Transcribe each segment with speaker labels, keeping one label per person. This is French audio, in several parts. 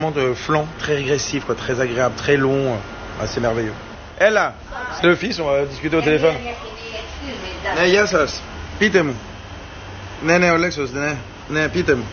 Speaker 1: De flanc très régressif, quoi, très agréable, très long, assez merveilleux. Elle là, c'est le fils, on va discuter au téléphone. Yasas, pitem. Nene Olexos, nene pitem.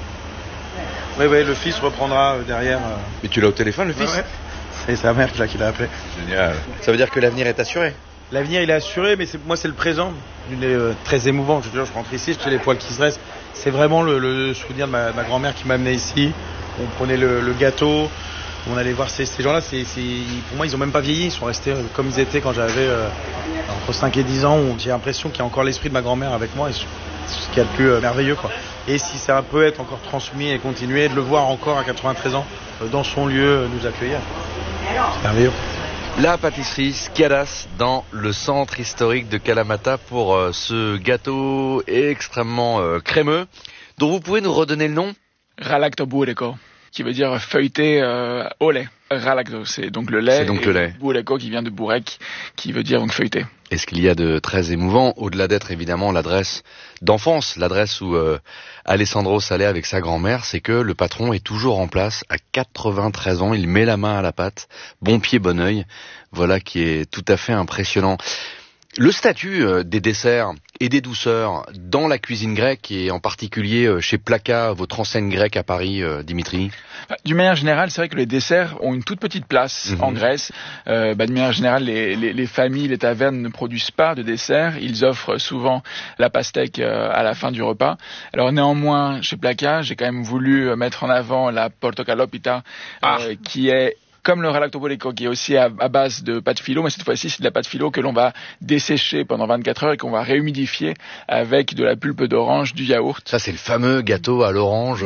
Speaker 1: Oui, le fils reprendra derrière.
Speaker 2: Mais tu l'as au téléphone, le fils?
Speaker 1: Ouais. C'est sa mère qui l'a appelé.
Speaker 2: Génial. Ça veut dire que l'avenir est assuré?
Speaker 1: L'avenir il est assuré, mais moi c'est le présent. Il est très émouvant. Je rentre ici, j'ai les poils qui se dressent. C'est vraiment le souvenir de ma grand-mère qui m'a amené ici. On prenait le gâteau, on allait voir ces gens-là. Pour moi, ils ont même pas vieilli. Ils sont restés comme ils étaient quand j'avais entre 5 et 10 ans. Où j'ai l'impression qu'il y a encore l'esprit de ma grand-mère avec moi. Et c'est ce qui est le plus merveilleux, quoi. Et si ça peut être encore transmis et continuer, de le voir encore à 93 ans dans son lieu nous accueillir, c'est merveilleux.
Speaker 2: La pâtisserie Skiadas dans le centre historique de Kalamata pour ce gâteau extrêmement crémeux dont vous pouvez nous redonner le nom?
Speaker 3: Ralacto bureko, qui veut dire feuilleté au lait. Ralacto, c'est donc le lait.
Speaker 2: C'est donc le lait.
Speaker 3: Bureko qui vient de burek, qui veut dire donc feuilleté.
Speaker 2: Et ce qu'il y a de très émouvant, au-delà d'être évidemment l'adresse d'enfance, l'adresse où Alessandro s'allait avec sa grand-mère, c'est que le patron est toujours en place à 93 ans. Il met la main à la pâte, bon pied, bon œil. Voilà qui est tout à fait impressionnant. Le statut des desserts et des douceurs dans la cuisine grecque et en particulier chez Plaka, votre enseigne grecque à Paris, Dimitri?
Speaker 3: D'une manière générale, c'est vrai que les desserts ont une toute petite place en Grèce. De manière générale, les familles, les tavernes ne produisent pas de desserts. Ils offrent souvent la pastèque à la fin du repas. Alors néanmoins, chez Plaka, j'ai quand même voulu mettre en avant la portokalopita qui est comme le ralacto bureko, qui est aussi à base de pâte philo, mais cette fois-ci c'est de la pâte philo que l'on va dessécher pendant 24 heures et qu'on va réhumidifier avec de la pulpe d'orange, du yaourt.
Speaker 2: Ça c'est le fameux gâteau à l'orange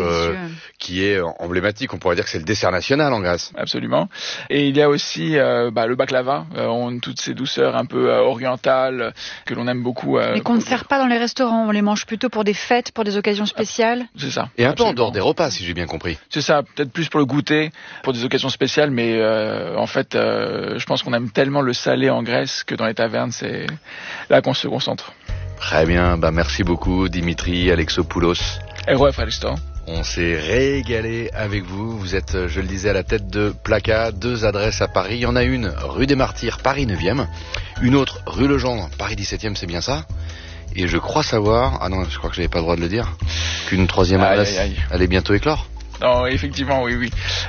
Speaker 2: qui est emblématique, on pourrait dire que c'est le dessert national en Grèce.
Speaker 3: Absolument. Et il y a aussi le baklava, on toutes ces douceurs un peu orientales que l'on aime beaucoup.
Speaker 4: Mais qu'on ne sert pas dans les restaurants, on les mange plutôt pour des fêtes, pour des occasions spéciales.
Speaker 3: C'est ça.
Speaker 2: Et un peu en dehors des repas, si j'ai bien compris.
Speaker 3: C'est ça, peut-être plus pour le goûter, pour des occasions spéciales, mais en fait, je pense qu'on aime tellement le salé en Grèce que dans les tavernes, c'est là qu'on se concentre.
Speaker 2: Très bien, merci beaucoup Dimitri Alexopoulos.
Speaker 3: Héros Efraristo.
Speaker 2: On s'est régalé avec vous. Vous êtes, je le disais, à la tête de Plaka. 2 adresses à Paris. Il y en a une rue des Martyrs, Paris 9e. Une autre rue Legendre, Paris 17e, c'est bien ça? Et je crois savoir, je crois que j'avais pas le droit de le dire, qu'une 3e adresse allait bientôt éclore.
Speaker 3: Non, effectivement, oui.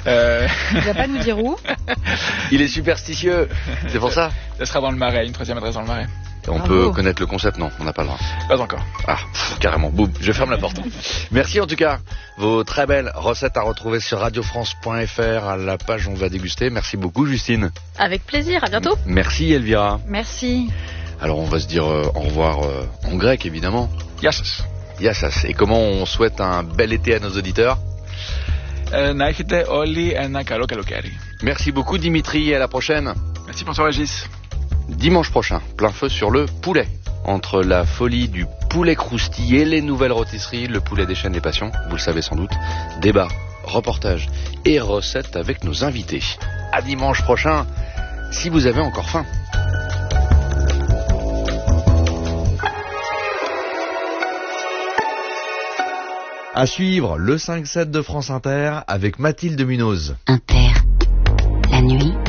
Speaker 4: Il va pas nous dire où.
Speaker 2: Il est superstitieux, c'est pour ça.
Speaker 3: Ça sera dans le Marais, une 3e adresse dans le Marais.
Speaker 2: Et on peut connaître le concept? Non, on n'a pas le droit.
Speaker 3: Pas encore.
Speaker 2: Carrément, boum, je ferme la porte. Merci en tout cas. Vos très belles recettes à retrouver sur radiofrance.fr, à la page On va déguster. Merci beaucoup Justine.
Speaker 4: Avec plaisir, à bientôt.
Speaker 2: Merci Elvira.
Speaker 4: Merci.
Speaker 2: Alors on va se dire au revoir en grec évidemment.
Speaker 3: Yassas.
Speaker 2: Yassas. Et comment on souhaite un bel été à nos auditeurs?
Speaker 3: Να έχετε όλοι ένα καλό καλοκαίρι.
Speaker 2: Merci beaucoup Dimitri et à la prochaine.
Speaker 3: Merci pour toi Régis.
Speaker 2: Dimanche prochain, plein feu sur le poulet. Entre la folie du poulet croustillé et les nouvelles rôtisseries, le poulet déchaîne les passions, vous le savez sans doute. Débat, reportage et recettes avec nos invités. À dimanche prochain, si vous avez encore faim. À suivre le 5-7 de France Inter avec Mathilde Munoz.
Speaker 5: Inter, la nuit,